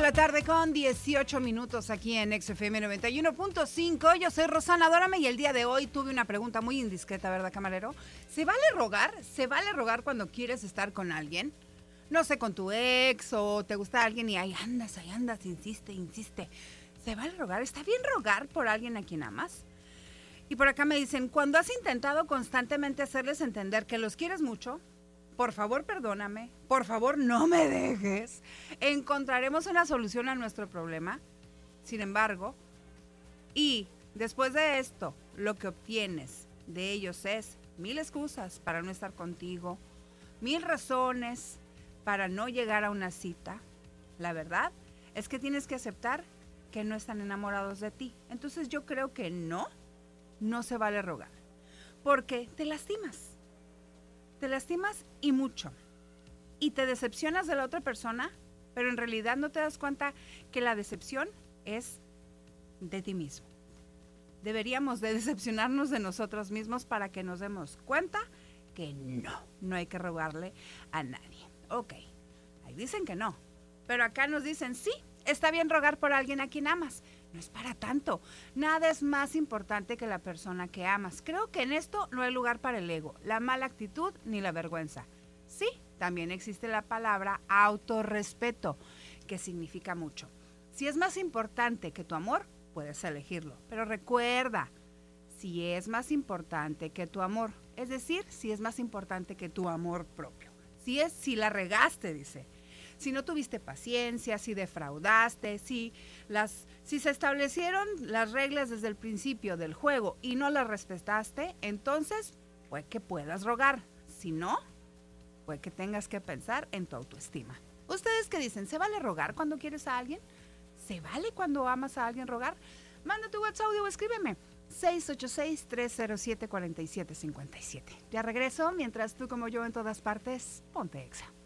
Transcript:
la tarde con 18 minutos aquí en XFM 91.5. Yo soy Rosana Dórame y el día de hoy tuve una pregunta muy indiscreta, ¿verdad, camarero? ¿Se vale rogar? ¿Se vale rogar cuando quieres estar con alguien? No sé, con tu ex o te gusta alguien y ahí andas, insiste. ¿Se vale rogar? ¿Está bien rogar por alguien a quien amas? Y por acá me dicen, cuando has intentado constantemente hacerles entender que los quieres mucho, por favor perdóname, por favor no me dejes, encontraremos una solución a nuestro problema. Sin embargo, y después de esto, lo que obtienes de ellos es 1000 excusas para no estar contigo, 1000 razones para no llegar a una cita. La verdad es que tienes que aceptar que no están enamorados de ti. Entonces yo creo que no se vale rogar, porque te lastimas y mucho, y te decepcionas de la otra persona, pero en realidad no te das cuenta que la decepción es de ti mismo. Deberíamos de decepcionarnos de nosotros mismos para que nos demos cuenta que no hay que rogarle a nadie. Ok, ahí dicen que no, pero acá nos dicen sí, está bien rogar por alguien a quien amas. No es para tanto. Nada es más importante que la persona que amas. Creo que en esto no hay lugar para el ego, la mala actitud ni la vergüenza. Sí, también existe la palabra autorrespeto, que significa mucho. Si es más importante que tu amor, puedes elegirlo. Pero recuerda, si es más importante que tu amor, es decir, si es más importante que tu amor propio. Si la regaste, dice. Si no tuviste paciencia, si defraudaste, si se establecieron las reglas desde el principio del juego y no las respetaste, entonces puede que puedas rogar. Si no, puede que tengas que pensar en tu autoestima. ¿Ustedes qué dicen? ¿Se vale rogar cuando quieres a alguien? ¿Se vale cuando amas a alguien rogar? Manda tu WhatsApp o escríbeme. 686-307-4757. Ya regreso, mientras tú como yo en todas partes, ponte Exa.